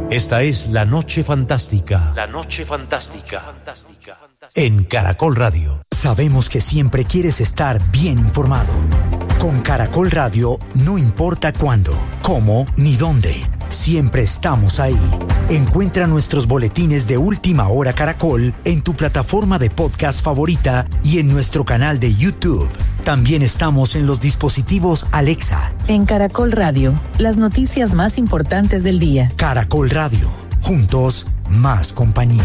Esta es La Noche Fantástica. La Noche Fantástica. En Caracol Radio. Sabemos que siempre quieres estar bien informado. Con Caracol Radio no importa cuándo, cómo ni dónde. Siempre estamos ahí. Encuentra nuestros boletines de Última Hora Caracol en tu plataforma de podcast favorita y en nuestro canal de YouTube. También estamos en los dispositivos Alexa. En Caracol Radio, las noticias más importantes del día. Caracol Radio, juntos, más compañía.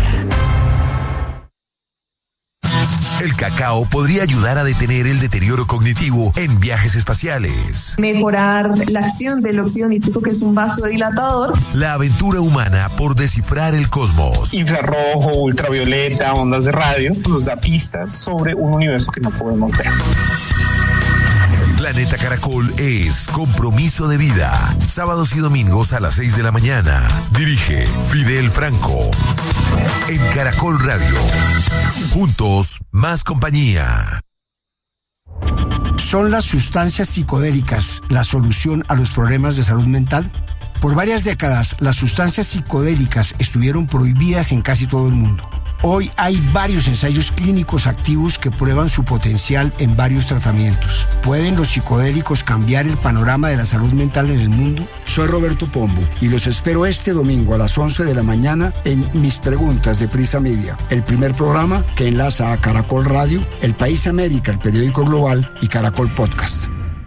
El cacao podría ayudar a detener el deterioro cognitivo en viajes espaciales. Mejorar la acción del óxido nítrico, que es un vasodilatador. La aventura humana por descifrar el cosmos. Infrarrojo, ultravioleta, ondas de radio, nos da pistas sobre un universo que no podemos ver. Planeta Caracol es Compromiso de Vida. Sábados y domingos a las 6 de la mañana. Dirige Fidel Franco. En Caracol Radio. Juntos, más compañía. ¿Son las sustancias psicodélicas la solución a los problemas de salud mental? Por varias décadas, las sustancias psicodélicas estuvieron prohibidas en casi todo el mundo. Hoy hay varios ensayos clínicos activos que prueban su potencial en varios tratamientos. ¿Pueden los psicodélicos cambiar el panorama de la salud mental en el mundo? Soy Roberto Pombo y los espero este domingo a las 11 de la mañana en Mis Preguntas de Prisa Media, el primer programa que enlaza a Caracol Radio, El País América, el periódico global, y Caracol Podcast.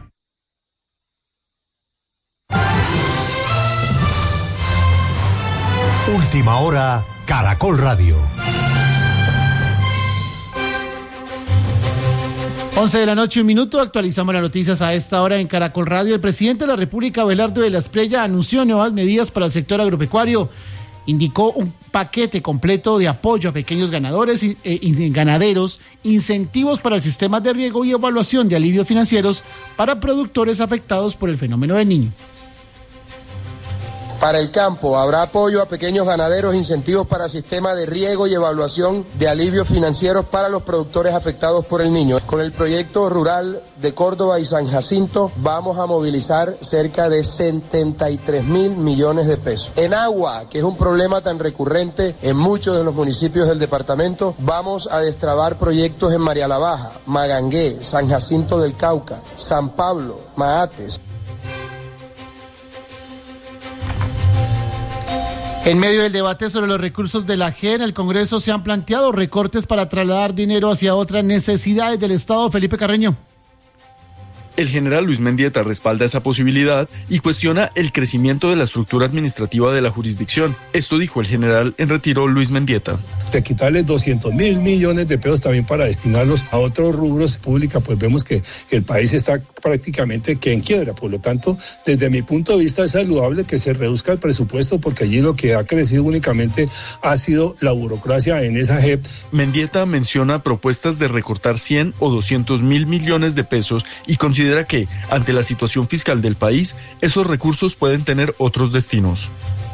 Última Hora, Caracol Radio. 11 de la noche, 1 minuto, actualizamos las noticias a esta hora en Caracol Radio. El presidente de la República, Abelardo de la Espriella, anunció nuevas medidas para el sector agropecuario. Indicó un paquete completo de apoyo a pequeños ganadores y ganaderos, incentivos para el sistema de riego y evaluación de alivios financieros para productores afectados por el fenómeno del Niño. Para el campo, habrá apoyo a pequeños ganaderos, incentivos para sistema de riego y evaluación de alivios financieros para los productores afectados por el Niño. Con el proyecto rural de Córdoba y San Jacinto vamos a movilizar cerca de 73.000 millones de pesos. En agua, que es un problema tan recurrente en muchos de los municipios del departamento, vamos a destrabar proyectos en María la Baja, Magangué, San Jacinto del Cauca, San Pablo, Maates. En medio del debate sobre los recursos de la JEP, en el Congreso se han planteado recortes para trasladar dinero hacia otras necesidades del Estado. Felipe Carreño. El general Luis Mendieta respalda esa posibilidad y cuestiona el crecimiento de la estructura administrativa de la jurisdicción. Esto dijo el general en retiro Luis Mendieta. De quitarles 200.000 millones de pesos también para destinarlos a otros rubros públicos, pues vemos que el país está prácticamente que en quiebra. Por lo tanto, desde mi punto de vista es saludable que se reduzca el presupuesto, porque allí lo que ha crecido únicamente ha sido la burocracia en esa JEP. Mendieta menciona propuestas de recortar 100 o 200.000 millones de pesos y considera que, ante la situación fiscal del país, esos recursos pueden tener otros destinos.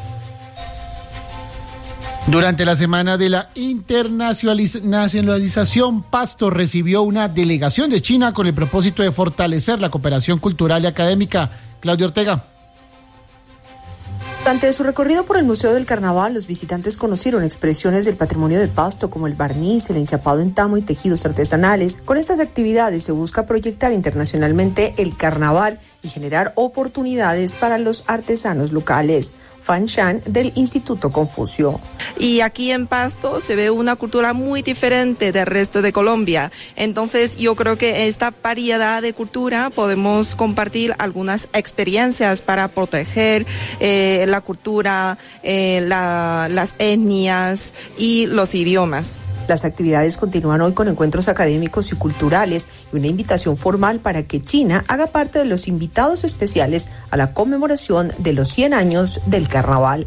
Durante la semana de la internacionalización, Pasto recibió una delegación de China con el propósito de fortalecer la cooperación cultural y académica. Claudio Ortega. Durante su recorrido por el Museo del Carnaval, los visitantes conocieron expresiones del patrimonio de Pasto como el barniz, el enchapado en tamo y tejidos artesanales. Con estas actividades se busca proyectar internacionalmente el carnaval y generar oportunidades para los artesanos locales. Fan Shan, del Instituto Confucio. Y aquí en Pasto se ve una cultura muy diferente del resto de Colombia. Entonces yo creo que esta variedad de cultura podemos compartir algunas experiencias para proteger la cultura, las etnias y los idiomas. Las actividades continúan hoy con encuentros académicos y culturales y una invitación formal para que China haga parte de los invitados especiales a la conmemoración de los 100 años del Carnaval.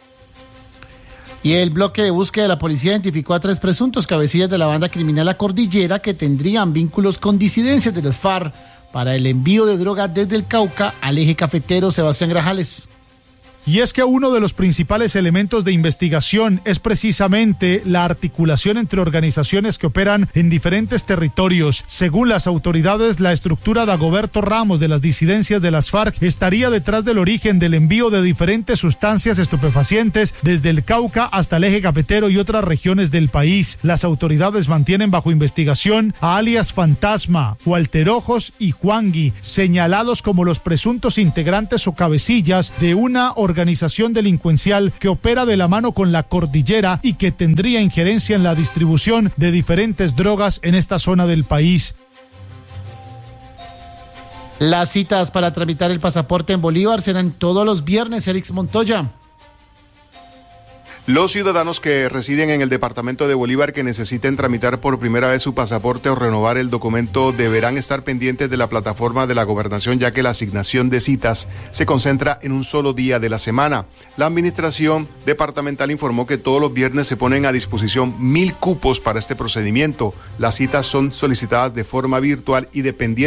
Y el bloque de búsqueda de la policía identificó a 3 presuntos cabecillas de la banda criminal La Cordillera que tendrían vínculos con disidencias de las FARC para el envío de droga desde el Cauca al eje cafetero. Sebastián Grajales. Y es que uno de los principales elementos de investigación es precisamente la articulación entre organizaciones que operan en diferentes territorios. Según las autoridades, la estructura de Dagoberto Ramos de las disidencias de las FARC estaría detrás del origen del envío de diferentes sustancias estupefacientes desde el Cauca hasta el eje cafetero y otras regiones del país. Las autoridades mantienen bajo investigación a alias Fantasma, Walter Ojos y Juangui, señalados como los presuntos integrantes o cabecillas de una organización delincuencial que opera de la mano con la cordillera y que tendría injerencia en la distribución de diferentes drogas en esta zona del país. Las citas para tramitar el pasaporte en Bolívar serán todos los viernes, Erix Montoya. Los ciudadanos que residen en el departamento de Bolívar que necesiten tramitar por primera vez su pasaporte o renovar el documento deberán estar pendientes de la plataforma de la gobernación, ya que la asignación de citas se concentra en un solo día de la semana. La administración departamental informó que todos los viernes se ponen a disposición 1.000 cupos para este procedimiento. Las citas son solicitadas de forma virtual y dependiendo